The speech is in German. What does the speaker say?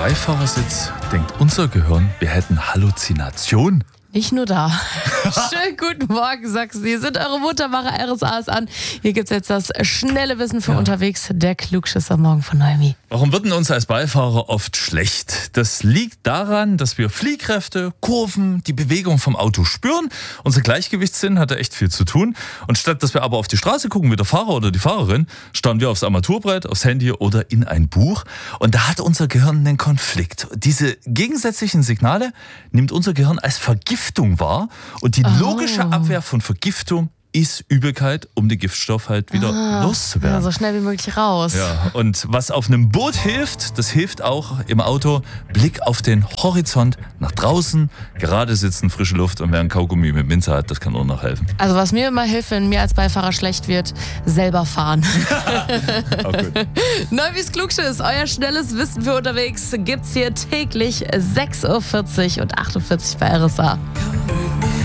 Beifahrersitz denkt unser Gehirn, wir hätten Halluzination. Nicht nur da. Schönen guten Morgen, Sachsen. Hier sind eure Muttermacher RSAs an. Hier gibt's jetzt das schnelle Wissen für unterwegs. Der Klugschisser Morgen von Noemi. Warum wird denn uns als Beifahrer oft schlecht? Das liegt daran, dass wir Fliehkräfte, Kurven, die Bewegung vom Auto spüren. Unser Gleichgewichtssinn hat da echt viel zu tun. Und statt dass wir aber auf die Straße gucken wie der Fahrer oder die Fahrerin, starren wir aufs Armaturenbrett, aufs Handy oder in ein Buch. Und da hat unser Gehirn einen Konflikt. Diese gegensätzlichen Signale nimmt unser Gehirn als Vergiftung wahr. Und die logische Abwehr von Vergiftung ist Übelkeit, um den Giftstoff halt wieder loszuwerden. Ja, so schnell wie möglich raus. Ja, und was auf einem Boot hilft, das hilft auch im Auto. Blick auf den Horizont, nach draußen, gerade sitzen, frische Luft und wer ein Kaugummi mit Minze hat, das kann auch noch helfen. Also was mir immer hilft, wenn mir als Beifahrer schlecht wird, selber fahren. Auch gut. Neumis Klugschiss, euer schnelles Wissen für unterwegs gibt's hier täglich 6.40 Uhr und 48 bei RSA.